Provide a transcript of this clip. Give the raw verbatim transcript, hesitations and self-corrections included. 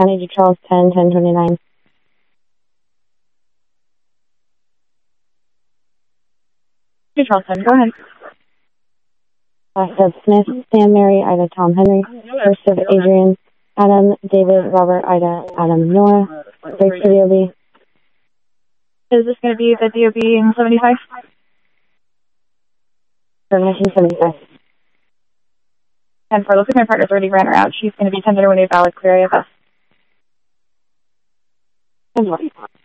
County to Charles, ten ten twenty-nine. Hey, Charleston, go ahead. Last of Smith, Sam, Mary, Ida, Tom, Henry. First of Adrian, Adam, David, Robert, Ida, Adam, Noah. Break for D O B. Is this going to be the D O B in seventy-five? Permission seventy-five. And for looks like my partner's already ran her out. She's going to be ten to one valid clear A F S. And what?